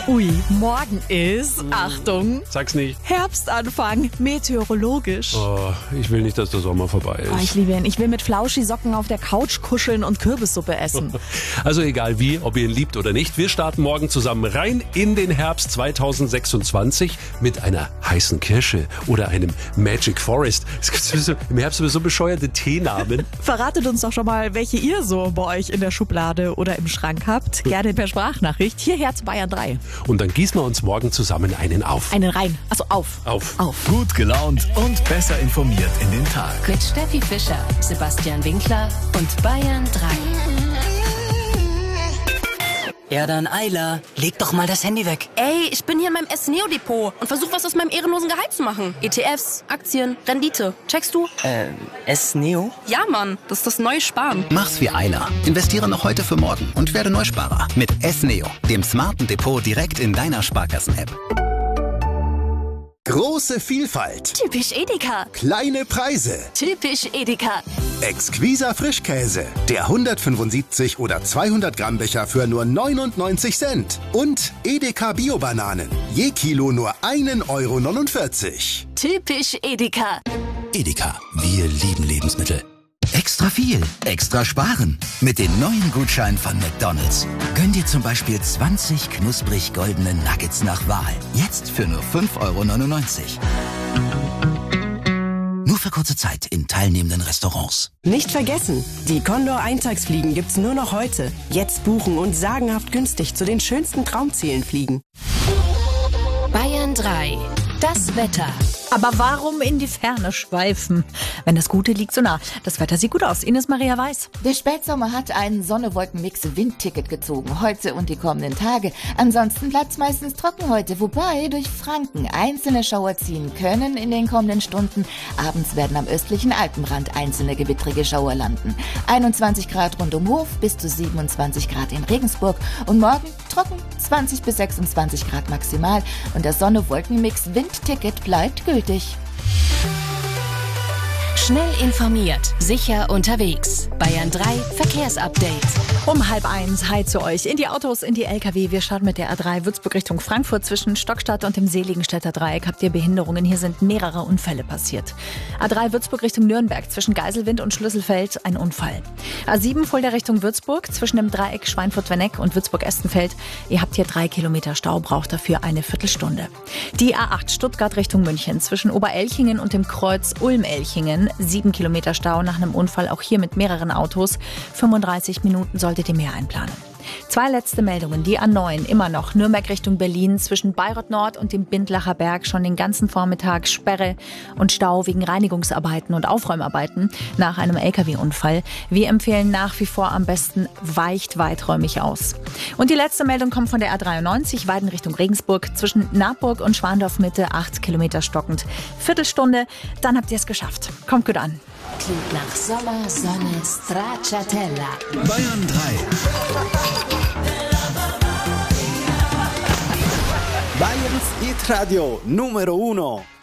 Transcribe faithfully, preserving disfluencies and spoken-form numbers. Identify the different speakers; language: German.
Speaker 1: Ui, morgen ist, Achtung,
Speaker 2: Sag's nicht.
Speaker 1: Herbstanfang, meteorologisch.
Speaker 2: Oh, ich will nicht, dass der Sommer vorbei ist.
Speaker 1: Oh, ich liebe ihn. Ich will mit Flauschi-Socken auf der Couch kuscheln und Kürbissuppe essen.
Speaker 2: Also egal wie, ob ihr ihn liebt oder nicht, wir starten morgen zusammen rein in den Herbst zweitausendsechsundzwanzig mit einer heißen Kirsche oder einem Magic Forest. Es gibt sowieso, im Herbst sowieso bescheuerte Teenamen.
Speaker 1: Verratet uns doch schon mal, welche ihr so bei euch in der Schublade oder im Schrank habt. Gerne per Sprachnachricht hierher zu Bayern drei.
Speaker 2: Und dann gießen wir uns morgen zusammen einen auf.
Speaker 1: Einen rein. Also auf.
Speaker 2: Auf.
Speaker 1: Auf.
Speaker 3: Gut gelaunt und besser informiert in den Tag.
Speaker 4: Mit Steffi Fischer, Sebastian Winkler und Bayern drei.
Speaker 5: Ja dann, Ayla, leg doch mal das Handy weg.
Speaker 6: Ey, ich bin hier in meinem S-Neo-Depot und versuche was aus meinem ehrenlosen Gehalt zu machen. E T Fs, Aktien, Rendite. Checkst du?
Speaker 5: Äh, S-Neo?
Speaker 6: Ja, Mann, das ist das neue Sparen.
Speaker 7: Mach's wie Ayla. Investiere noch heute für morgen und werde Neusparer mit S-Neo, dem smarten Depot direkt in deiner Sparkassen-App.
Speaker 8: Große Vielfalt,
Speaker 4: Typisch Edeka.
Speaker 8: kleine Preise,
Speaker 4: Typisch Edeka.
Speaker 8: exquiser Frischkäse, der hundertfünfundsiebzig oder zweihundert Gramm Becher für nur neunundneunzig Cent und Edeka Bio-Bananen, je Kilo nur ein Euro neunundvierzig.
Speaker 4: Typisch Edeka.
Speaker 7: Edeka, wir lieben Lebensmittel. Extra viel, extra sparen. Mit den neuen Gutscheinen von McDonald's. Gönn dir zum Beispiel zwanzig knusprig goldene Nuggets nach Wahl. Jetzt für nur fünf Euro neunundneunzig. Nur für kurze Zeit in teilnehmenden Restaurants.
Speaker 9: Nicht vergessen, die Condor-Eintagsfliegen gibt's nur noch heute. Jetzt buchen und sagenhaft günstig zu den schönsten Traumzielen fliegen.
Speaker 4: Bayern drei. Das Wetter.
Speaker 1: Aber warum in die Ferne schweifen, wenn das Gute liegt so nah? Das Wetter sieht gut aus. Ines Maria Weiß.
Speaker 10: Der Spätsommer hat einen Sonne-Wolken-Mix-Windticket gezogen, heute und die kommenden Tage. Ansonsten bleibt's meistens trocken heute, wobei durch Franken einzelne Schauer ziehen können in den kommenden Stunden. Abends werden am östlichen Alpenrand einzelne gewittrige Schauer landen. einundzwanzig Grad rund um Hof, bis zu siebenundzwanzig Grad in Regensburg. Und morgen trocken, zwanzig bis sechsundzwanzig Grad maximal. Und das Sonne-Wolken-Mix-Windticket bleibt gültig.
Speaker 4: Schnell informiert, sicher unterwegs. Bayern drei Verkehrsupdate.
Speaker 1: Um halb eins, hi zu euch. In die Autos, in die L K W. Wir starten mit der A drei Würzburg Richtung Frankfurt. Zwischen Stockstadt und dem Seligenstädter Dreieck habt ihr Behinderungen. Hier sind mehrere Unfälle passiert. A drei Würzburg Richtung Nürnberg. Zwischen Geiselwind und Schlüsselfeld ein Unfall. A sieben Fulda Richtung Würzburg. Zwischen dem Dreieck Schweinfurt-Wenneck und Würzburg-Estenfeld. Ihr habt hier drei Kilometer Stau, braucht dafür eine Viertelstunde. Die A acht Stuttgart Richtung München. Zwischen Oberelchingen und dem Kreuz Ulm-Elchingen. Sieben Kilometer Stau nach einem Unfall, auch hier mit mehreren Autos. fünfunddreißig Minuten solltet ihr mehr einplanen. Zwei letzte Meldungen. Die A neun immer noch Nürnberg Richtung Berlin. Zwischen Bayreuth Nord und dem Bindlacher Berg schon den ganzen Vormittag Sperre und Stau wegen Reinigungsarbeiten und Aufräumarbeiten nach einem L K W-Unfall. Wir empfehlen nach wie vor am besten weicht weiträumig aus. Und die letzte Meldung kommt von der A dreiundneunzig Weiden Richtung Regensburg. Zwischen Naburg und Schwandorf Mitte acht Kilometer stockend. Viertelstunde, dann habt ihr es geschafft. Kommt gut an.
Speaker 4: Klingt nach Sommer, Sonne, Stracciatella.
Speaker 3: Bayern drei.
Speaker 11: Bayerns Hit Radio Numero Uno.